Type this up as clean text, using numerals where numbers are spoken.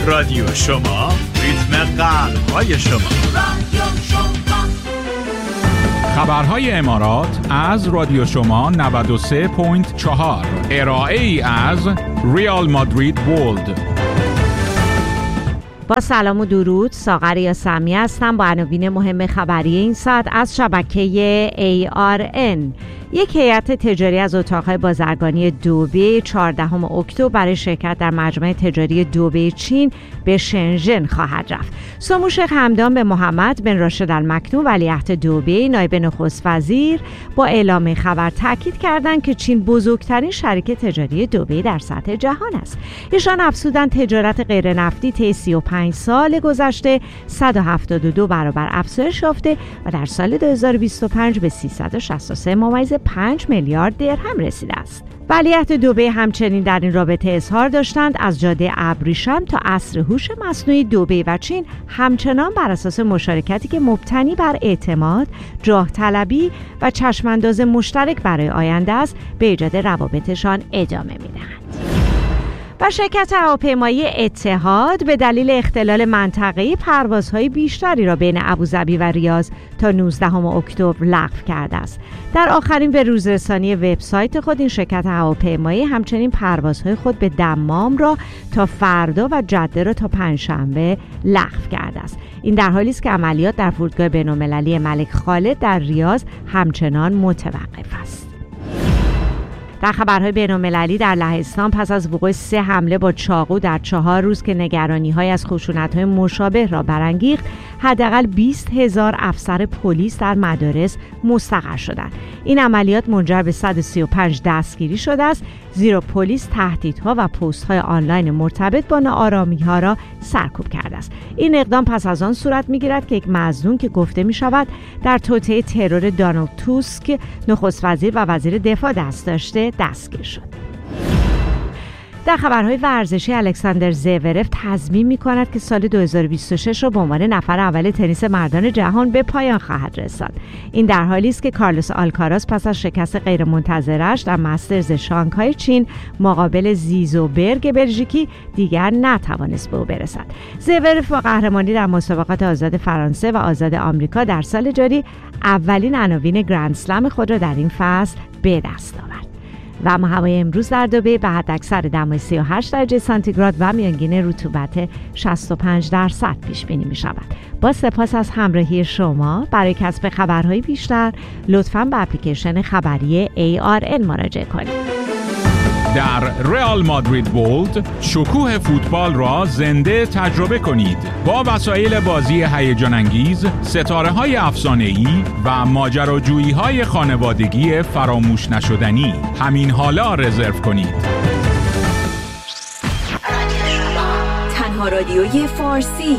رادیو شما، ریتم قلب‌های شما. رادیو شما. خبرهای امارات از رادیو شما 93.4. ارائه ای از ریال مادرید ورلد. با سلام و درود، ساغر یاسمی هستم با عناوین مهم خبری این ساعت از شبکه ARN. یک هیئت تجاری از اتاق‌های بازرگانی دبی 14 اکتبر برای شرکت در مجمع تجاری دبی چین به شنژن خواهد رفت. سمو شیخ حمدان بن محمد بن راشد المکتوم ولیعهد دبی نایب نخست وزیر با اعلام خبر تاکید کردند که چین بزرگترین شریک تجاری دبی در سطح جهان است. ایشان افزودند تجارت غیر نفتی طی 35 سال گذشته 172 برابر افزایش یافته و در سال 2025 به 363.5 میلیارد درهم رسیده است. ولیعهد دبی همچنین در این رابطه اظهار داشتند از جاده ابریشم تا عصر هوش مصنوعی دبی و چین همچنان بر اساس مشارکتی که مبتنی بر اعتماد، جاه طلبی و چشمانداز مشترک برای آینده است به ایجاد روابطشان ادامه می‌دهند. و شرکت هواپیمایی اتحاد به دلیل اختلال منطقه‌ای پروازهای بیشتری را بین ابوظبی و ریاض تا 19 اکتبر لغو کرده است. در آخرین به روزرسانی وبسایت خود این شرکت هواپیمایی همچنین پروازهای خود به دمام را تا فردا و جده را تا پنجشنبه لغو کرده است. این در حالی است که عملیات در فرودگاه بین‌المللی ملک خالد در ریاض همچنان متوقف است. در خبرهای بین‌المللی در لهستان پس از وقوع 3 حمله با چاقو در 4 روز که نگرانی‌های از خشونت‌های مشابه را برانگیخت، حداقل 20,000 افسر پلیس در مدارس مستقر شدند. این عملیات منجر به 135 دستگیری شده است، زیرا پلیس تهدیدها و پست‌های آنلاین مرتبط با ناآرامی‌ها را سرکوب کرده است. این اقدام پس از آن صورت می‌گیرد که یک مظنون که گفته می‌شود در توطئه ترور دونالد توسک نخست وزیر و وزیر دفاع دست داشته دستگیر شد. در خبرهای ورزشی الکساندر زورف تضمین می‌کند که سال 2026 را به عنوان نفر اول تنیس مردان جهان به پایان خواهد رساند. این در حالی است که کارلوس آلکاراز پس از شکست غیرمنتظرش در مسترز شانگهای چین مقابل زیزوبرگ بلژیکی دیگر نتوانست به او برسد. زورف با قهرمانی در مسابقات آزاد فرانسه و آزاد آمریکا در سال جاری اولین عناوین گرند اسلم خود را در این فصل به دست آورد. و هوای امروز در دبی به حداکثر دمای 38 درجه سانتیگراد و میانگین رطوبت 65% پیش بینی می شود. با سپاس از همراهی شما. برای کسب خبرهای بیشتر لطفاً به اپلیکیشن خبری ARN مراجعه کنید. در ریال مادرید ورلد شکوه فوتبال را زنده تجربه کنید با وسایل بازی هیجان انگیز، ستاره‌های افسانه‌ای و ماجراجویی‌های خانوادگی فراموش نشدنی. همین حالا رزرو کنید. تنها رادیوی فارسی